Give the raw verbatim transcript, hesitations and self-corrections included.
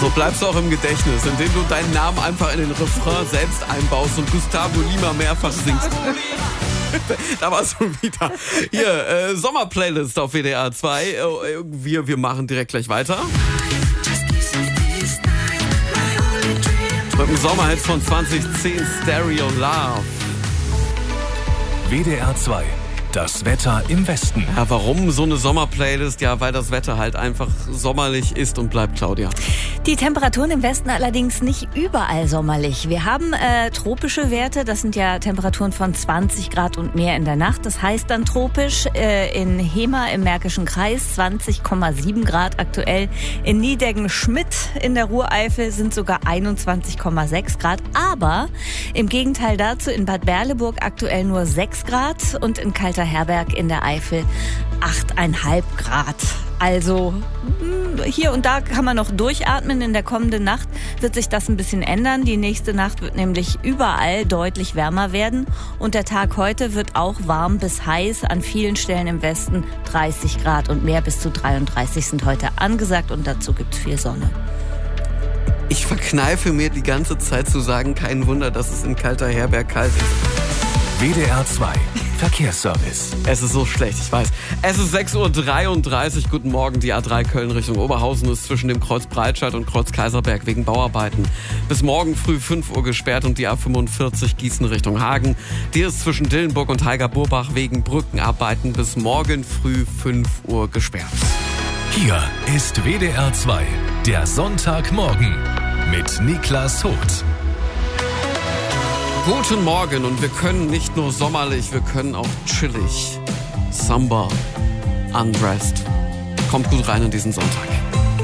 So bleibst du auch im Gedächtnis, indem du deinen Namen einfach in den Refrain selbst einbaust und Gustavo Lima mehrfach singst. Da war's schon wieder. Hier, äh, Sommerplaylist auf W D R zwei. Äh, wir, wir machen direkt gleich weiter. Mit dem Sommerhit von zwanzig zehn, Stereo Love. W D R zwei. Das Wetter im Westen. Ja, warum so eine Sommerplaylist? Ja, weil das Wetter halt einfach sommerlich ist und bleibt, Claudia. Die Temperaturen im Westen allerdings nicht überall sommerlich. Wir haben äh, tropische Werte, das sind ja Temperaturen von zwanzig Grad und mehr in der Nacht. Das heißt dann tropisch äh, in Hema im Märkischen Kreis zwanzig Komma sieben Grad aktuell. In Nideggen-Schmidt in der Ruhreifel sind sogar einundzwanzig Komma sechs Grad. Aber im Gegenteil dazu in Bad Berleburg aktuell nur sechs Grad und in Kalterherberg in der Eifel acht Komma fünf Grad. Also hier und da kann man noch durchatmen. In der kommenden Nacht wird sich das ein bisschen ändern. Die nächste Nacht wird nämlich überall deutlich wärmer werden. Und der Tag heute wird auch warm bis heiß. An vielen Stellen im Westen dreißig Grad und mehr, bis zu dreiunddreißig sind heute angesagt. Und dazu gibt es viel Sonne. Ich verkneife mir die ganze Zeit zu sagen, kein Wunder, dass es in Kalterherberg kalt ist. W D R zwei. Verkehrsservice. Es ist so schlecht, ich weiß. Es ist sechs Uhr dreiunddreißig. Guten Morgen. Die A drei Köln Richtung Oberhausen ist zwischen dem Kreuz Breitscheid und Kreuz Kaiserberg wegen Bauarbeiten bis morgen früh fünf Uhr gesperrt und die A fünfundvierzig Gießen Richtung Hagen. Die ist zwischen Dillenburg und Heiger-Burbach wegen Brückenarbeiten bis morgen früh fünf Uhr gesperrt. Hier ist W D R zwei. Der Sonntagmorgen mit Niklas Hoth. Guten Morgen, und wir können nicht nur sommerlich, wir können auch chillig. Samba, undressed. Kommt gut rein in diesen Sonntag.